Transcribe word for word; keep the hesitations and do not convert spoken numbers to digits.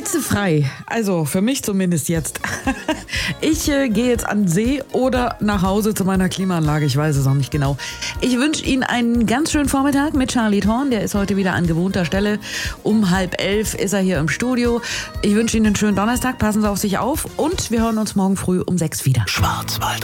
hitzefrei. Also für mich zumindest jetzt. Ich äh, gehe jetzt an den See oder nach Hause zu meiner Klimaanlage. Ich weiß es auch nicht genau. Ich wünsche Ihnen einen ganz schönen Vormittag mit Charlie Thorn. Der ist heute wieder an gewohnter Stelle. Um halb elf ist er hier im Studio. Ich wünsche Ihnen einen schönen Donnerstag. Passen Sie auf sich auf. Und wir hören uns morgen früh um sechs wieder. Schwarzwald